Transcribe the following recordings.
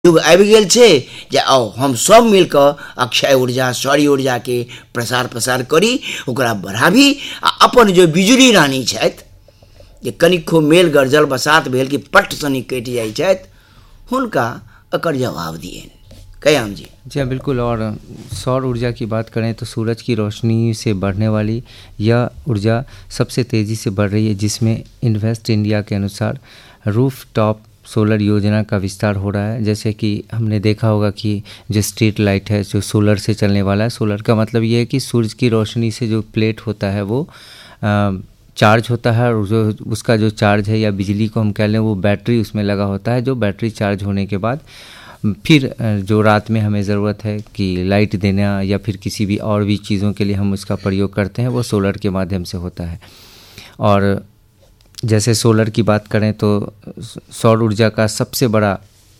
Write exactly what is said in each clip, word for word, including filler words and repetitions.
युग आबि गेल छै जे आओ हम सब मिलकर अक्षय ऊर्जा सौर्य ऊर्जा के प्रसार प्रसार करी, ओकरा बढ़ाबी आ अपन जो बिजुली रानी छथि जे कनिको मेल गरजल बसात भेल कि पट सनी कटि जाइ छथि, हुनका एकर जवाब दियनि। कयाम जी जी हाँ, बिल्कुल। और सौर ऊर्जा की बात करें तो सूरज की रोशनी से बढ़ने वाली यह ऊर्जा सबसे तेज़ी से बढ़ रही है, जिसमें इन्वेस्ट इंडिया के अनुसार रूफ टॉप सोलर योजना का विस्तार हो रहा है। जैसे कि हमने देखा होगा कि जो स्ट्रीट लाइट है जो सोलर से चलने वाला है, सोलर का मतलब ये है कि सूरज की रोशनी से जो प्लेट होता है वो आ, चार्ज होता है, और जो उसका जो चार्ज है या बिजली को हम कह लें वो बैटरी उसमें लगा होता है, जो बैटरी चार्ज होने के बाद फिर जो रात में हमें ज़रूरत है कि लाइट देना या फिर किसी भी और भी चीज़ों के लिए हम उसका प्रयोग करते हैं, वो सोलर के माध्यम से होता है। और जैसे सोलर की बात करें तो सौर ऊर्जा का सबसे बड़ा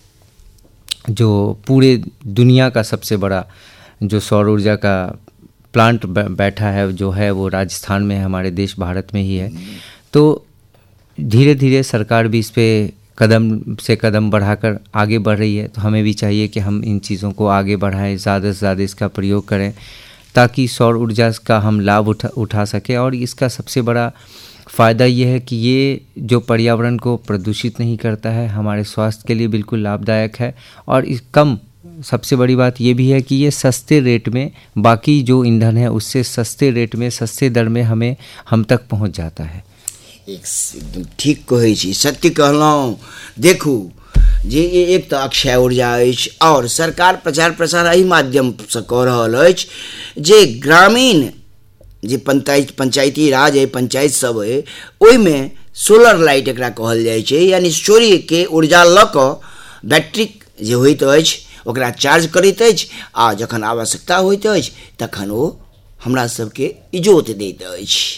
जो पूरे दुनिया का सबसे बड़ा जो सौर ऊर्जा का प्लांट बैठा है जो है वो राजस्थान में, हमारे देश भारत में ही है। तो धीरे धीरे सरकार भी इस पर कदम से कदम बढ़ाकर आगे बढ़ रही है। तो हमें भी चाहिए कि हम इन चीज़ों को आगे बढ़ाएं, ज़्यादा से ज़्यादा इसका प्रयोग करें ताकि सौर ऊर्जा का हम लाभ उठा उठा सकें। और इसका सबसे बड़ा फ़ायदा ये है कि ये जो पर्यावरण को प्रदूषित नहीं करता है, हमारे स्वास्थ्य के लिए बिल्कुल लाभदायक है। और इस कम सबसे बड़ी बात ये भी है कि ये सस्ते रेट में, बाकी जो ईंधन है उससे सस्ते रेट में, सस्ते दर में हमें हम तक पहुंच जाता है। एकदम ठीक कहै छी, सत्य कहलहुँ। देखू जे एक तऽ अक्षय ऊर्जा अछि और सरकार प्रचार प्रसार एहि माध्यमसँ कऽ रहल अछि जे ग्रामीण जे पंचायत पंचायती राज है, पंचायत सब है, ओहिमे सोलर लाइट एकरा कहल जाइ छै, यानी सूर्य के ऊर्जा लऽ कऽ बैटरी जे होइत अछि ओकरा चार्ज करैत अछि आ जखन आवश्यकता होइत अछि तखन ओ हमरा सबके इजोत दैत अछि।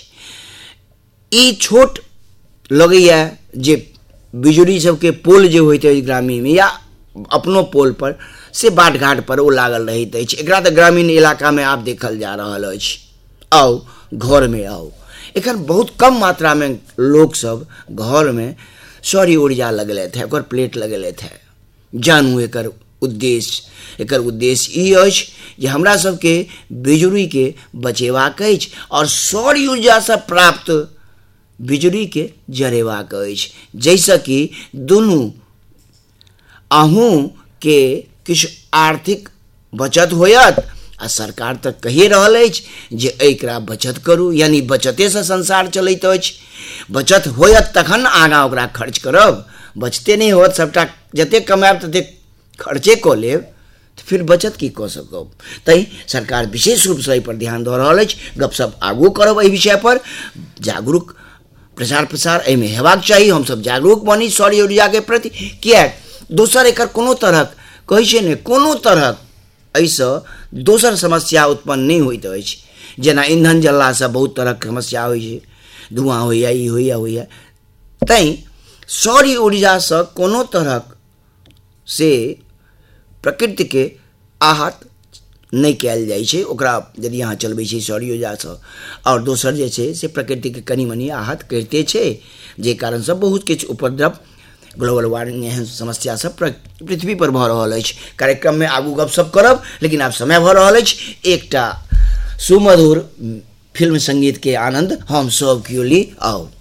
ई छोट लगैया जे बिजुली सबके पोल जे होइत अछि ग्रामीण में या अपनो पोल पर से बाट घाट पर ओ लागल रहैत अछि। एकरा तऽ ग्रामीण इलाका में आब देखल जा रहल अछि। आओ घर में आओ, एखन बहुत कम मात्रा में लोग सब घर में सौर्य ऊर्जा लगेलथि है, ओकर प्लेट लगेलथि है। जानू एकर उद्देश्य एकर उद्देश्य ई अछि जे हमरा सबके बिजुली के बचेबाक अछि और सौर्य ऊर्जा से प्राप्त बिजुली के जरेबाक अछि, जैसे कि दुनू अहूँ के किछु आर्थिक बचत होयत आ सरकार तऽ कहिए रहल अछि जे एकरा बचत करू, यानी बचते से संसार चलैत अछि। बचत होयत तखन आगाँ ओकरा खर्च करब, बचते नहीं होत सबटा जते कमायब तते खर्चे कऽ लेब तऽ फिर बचत की कऽ सकब। तै सरकार विशेष रूप से एहि पर ध्यान दऽ रहल अछि। गपशप आगू करब एहि विषय पर, जागरूक प्रचार प्रसार एहिमे हेबाक चाही। हमसब जागरूक बनी सौर्य ऊर्जा के प्रति, किया दोसर एकर कोनो तरहक कहै छै ने कोनो तरहक एहिसँ दोसर समस्या उत्पन्न नहीं होइत अछि। जेना ईंधन जललासँ बहुत तरहक समस्या होइ छै, धुआं होइया, ई होइया होइया। तैं सौर्य ऊर्जासँ कोनो तरहक से प्रकृति के आहत नहीं कयल जाइ छै, ओकरा यदि अहाँ चलबै छी सौर्य ऊर्जासँ। और दोसर जे छै से प्रकृति के कनि मनि आहत करिते छै, जे कारणसँ बहुत किछु उपद्रव ग्लोबल वार्मिंग एहन समस्या सब पृथ्वी पर भऽ रहल अछि। कार्यक्रम में आगू गपशप करब, लेकिन आब समय भऽ रहल अछि एकटा सुमधुर फिल्म संगीत के आनंद हम सब कियो ली। आओ।